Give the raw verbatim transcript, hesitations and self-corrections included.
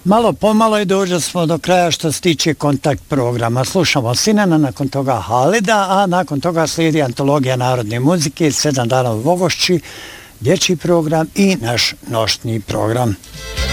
Malo pomalo i dođe smo do kraja što se tiče kontakt programa. Slušamo Sinana, nakon toga Halida, a nakon toga slijedi antologija narodne muzike, sedam dana u Vogošći, dječji program i naš noćni program.